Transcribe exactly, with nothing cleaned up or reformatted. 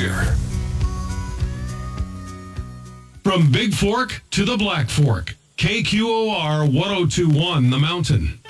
here. From Big Fork to the Black Fork, K Q O R ten twenty-one The Mountain.